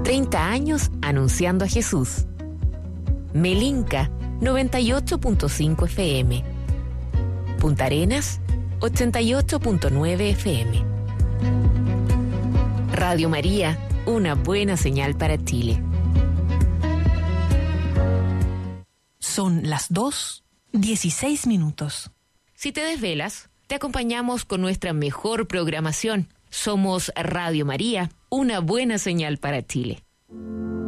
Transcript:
30 años anunciando a Jesús. Melinca 98.5 FM. Punta Arenas 88.9 FM. Radio María, una buena señal para Chile. Son las 2:16. Si te desvelas, te acompañamos con nuestra mejor programación. Somos Radio María, una buena señal para Chile.